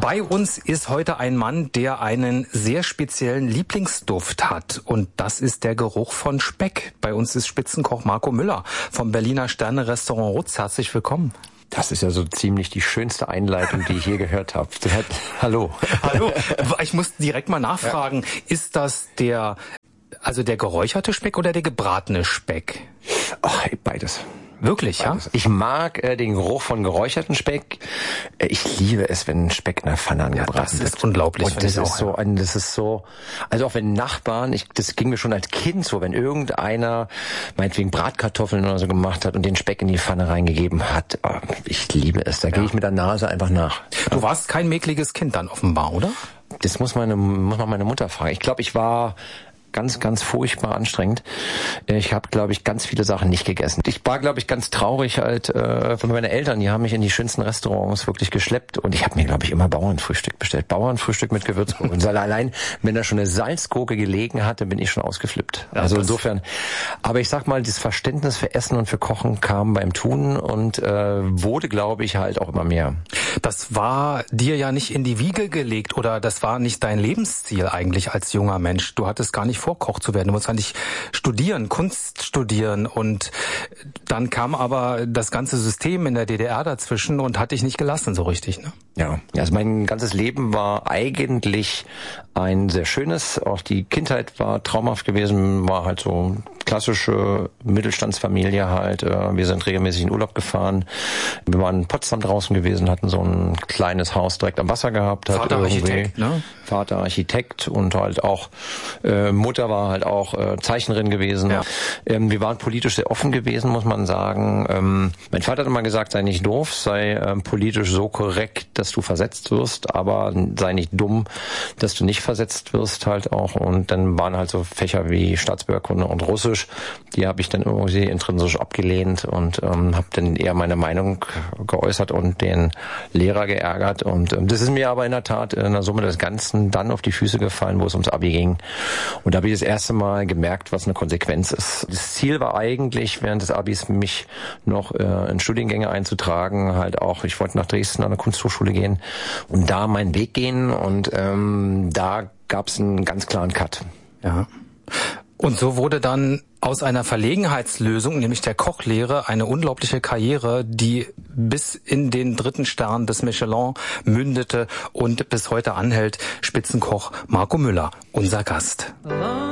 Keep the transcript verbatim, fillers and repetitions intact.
Bei uns ist heute ein Mann, der einen sehr speziellen Lieblingsduft hat. Und das ist der Geruch von Speck. Bei uns ist Spitzenkoch Marco Müller vom Berliner Sterne-Restaurant Rutz. Herzlich willkommen. Das ist ja so ziemlich die schönste Einleitung, die ich je gehört habe. Hallo. Hallo. Ich muss direkt mal nachfragen, ja. Ist das der, also der geräucherte Speck oder der gebratene Speck? Ach, beides. Wirklich, beides. Ja? Ich mag äh, den Geruch von geräucherten Speck. Äh, ich liebe es, wenn Speck in der Pfanne angebraten wird. Ja, das ist unglaublich. Und das ist auch, so, ein, das ist so, also auch wenn Nachbarn, ich, das ging mir schon als Kind so, wenn irgendeiner meinetwegen Bratkartoffeln oder so gemacht hat und den Speck in die Pfanne reingegeben hat, oh, ich liebe es. Da ja. gehe ich mit der Nase einfach nach. Du warst kein mäkliges Kind dann offenbar, oder? Das muss meine, muss man meine Mutter fragen. Ich glaube, ich war ganz, ganz furchtbar anstrengend. Ich habe, glaube ich, ganz viele Sachen nicht gegessen. Ich war, glaube ich, ganz traurig halt äh, für meine Eltern. Die haben mich in die schönsten Restaurants wirklich geschleppt und ich habe mir, glaube ich, immer Bauernfrühstück bestellt. Bauernfrühstück mit Gewürzgurke. Und allein, wenn da schon eine Salzgurke gelegen hatte, bin ich schon ausgeflippt. Ja, also insofern. Aber ich sag mal, das Verständnis für Essen und für Kochen kam beim Tun und äh, wurde, glaube ich, halt auch immer mehr. Das war dir ja nicht in die Wiege gelegt oder das war nicht dein Lebensziel eigentlich als junger Mensch. Du hattest gar nicht vor, Koch zu werden. Du wolltest eigentlich studieren, Kunst studieren und dann kam aber das ganze System in der D D R dazwischen und hat dich nicht gelassen so richtig, ne? Ja, also mein ganzes Leben war eigentlich ein sehr schönes. Auch die Kindheit war traumhaft gewesen, war halt so klassische Mittelstandsfamilie halt. Wir sind regelmäßig in Urlaub gefahren. Wir waren in Potsdam draußen gewesen, hatten so ein kleines Haus direkt am Wasser gehabt. Vater Architekt, ne? Vater Architekt und halt auch äh, Mutter war halt auch äh, Zeichnerin gewesen. Ja. Ähm, wir waren politisch sehr offen gewesen, muss man sagen. Ähm, mein Vater hat immer gesagt, sei nicht doof, sei ähm, politisch so korrekt, dass du versetzt wirst, aber sei nicht dumm, dass du nicht versetzt wirst halt auch. Und dann waren halt so Fächer wie Staatsbürgerkunde und Russisch, die habe ich dann irgendwie intrinsisch abgelehnt und ähm, habe dann eher meine Meinung geäußert und den Lehrer geärgert. Und ähm, das ist mir aber in der Tat in der Summe des Ganzen dann auf die Füße gefallen, wo es ums Abi ging. Und da habe ich das erste Mal gemerkt, was eine Konsequenz ist. Das Ziel war eigentlich, während des Abis mich noch äh, in Studiengänge einzutragen, halt auch, ich wollte nach Dresden an eine Kunsthochschule gehen und da meinen Weg gehen und ähm, da gab es einen ganz klaren Cut. Ja. Und so wurde dann aus einer Verlegenheitslösung, nämlich der Kochlehre, eine unglaubliche Karriere, die bis in den dritten Stern des Michelin mündete und bis heute anhält. Spitzenkoch Marco Müller, unser Gast.